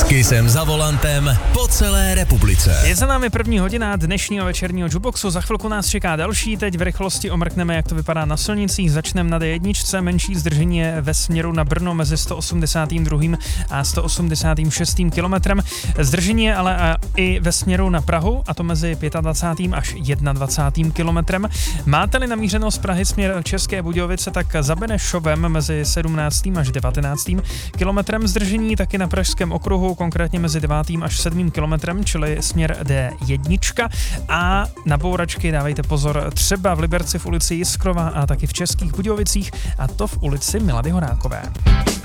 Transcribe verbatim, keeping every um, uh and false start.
Kissem za volantem po celé republice. Je za námi první hodina dnešního večerního Juboxu, za chvilku nás čeká další, teď v rychlosti omrkneme, jak to vypadá na silnicích, začneme na D jedna, menší zdržení je ve směru na Brno mezi sto osmdesát dva a sto osmdesát šest kilometrem, zdržení je ale i ve směru na Prahu, a to mezi dvacátým pátým až dvacátým prvním kilometrem. Máte-li namířeno z Prahy směr České Budějovice, tak za Benešovem mezi sedmnáctým až devatenáctým kilometrem, zdržení taky na Pražském okruhu, konkrétně mezi devátým až sedmým kilometrem, čili směr D jedna. A na bouračky dávejte pozor třeba v Liberci v ulici Jiskrova a taky v Českých Budějovicích, a to v ulici Milady Horákové.